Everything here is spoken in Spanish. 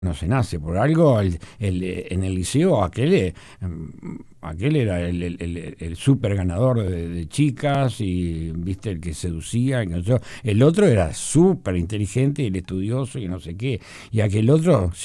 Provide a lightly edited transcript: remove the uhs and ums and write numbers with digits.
no se nace. Por algo, en el liceo, aquel era el súper ganador de chicas y, viste, el que seducía. El otro era súper inteligente y el estudioso y no sé qué. Y aquel otro